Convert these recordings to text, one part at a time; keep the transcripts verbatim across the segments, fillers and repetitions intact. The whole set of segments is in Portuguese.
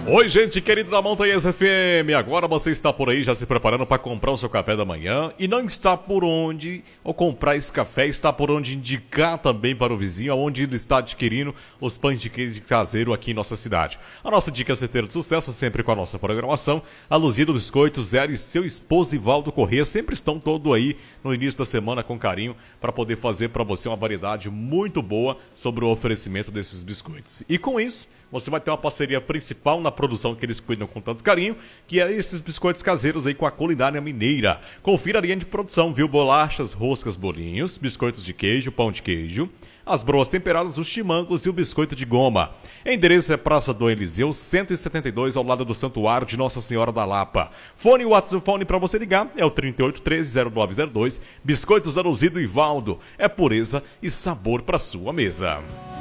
Oi, gente querida da Montanhas F M. Agora você está por aí já se preparando para comprar o seu café da manhã e não está por onde ou comprar esse café, está por onde indicar também para o vizinho aonde ele está adquirindo os pães de queijo caseiro aqui em nossa cidade. A nossa dica certeira de sucesso sempre com a nossa programação. A Luzia do Biscoito, Zé e seu esposo Ivaldo Corrêa sempre estão todo aí no início da semana com carinho para poder fazer para você uma variedade muito boa sobre o oferecimento desses biscoitos. E com isso, você vai ter uma parceria principal na produção que eles cuidam com tanto carinho, que é esses biscoitos caseiros aí com a culinária mineira. Confira a linha de produção, viu? Bolachas, roscas, bolinhos, biscoitos de queijo, pão de queijo, as broas temperadas, os chimangos e o biscoito de goma. Endereço é Praça do Eliseu, cento e setenta e dois, ao lado do Santuário de Nossa Senhora da Lapa. Fone e WhatsApp fone para você ligar é o trinta e oito, treze, zero nove zero dois. Biscoitos da Luzia do Ivaldo. É pureza e sabor para sua mesa.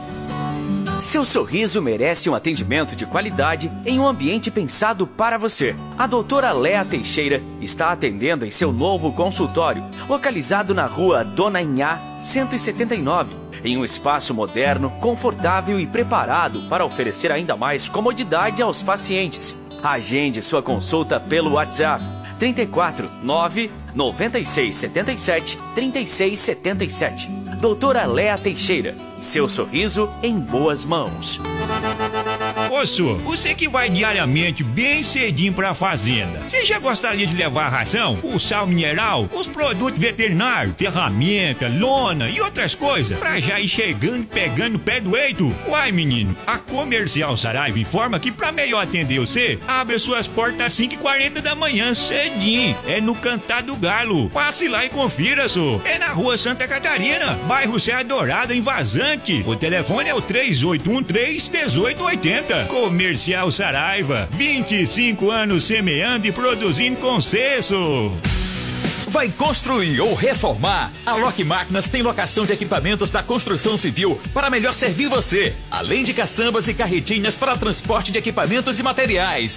Seu sorriso merece um atendimento de qualidade em um ambiente pensado para você. A doutora Léa Teixeira está atendendo em seu novo consultório, localizado na rua Dona Inhá, cento e setenta e nove, em um espaço moderno, confortável e preparado para oferecer ainda mais comodidade aos pacientes. Agende sua consulta pelo WhatsApp trinta e quatro, nove, noventa e seis, setenta e sete, trinta e seis setenta e sete. Doutora Léa Teixeira, seu sorriso em boas mãos. Ô, Su, você que vai diariamente bem cedinho pra fazenda, você já gostaria de levar a ração, o sal mineral, os produtos veterinários, ferramenta, lona e outras coisas, pra já ir chegando e pegando o pé do eito? Uai, menino, a Comercial Saraiva informa que pra melhor atender você, abre suas portas às cinco e quarenta da manhã, cedinho. É no Cantar do Galo. Passe lá e confira, Su. É na rua Santa Catarina, bairro Serra Dourada, em Vazante. O telefone é o três oito um três, um oito oito zero. Comercial Saraiva, vinte e cinco anos semeando e produzindo com sucesso. Vai construir ou reformar? A Lock Máquinas tem locação de equipamentos da construção civil para melhor servir você, além de caçambas e carretinhas para transporte de equipamentos e materiais.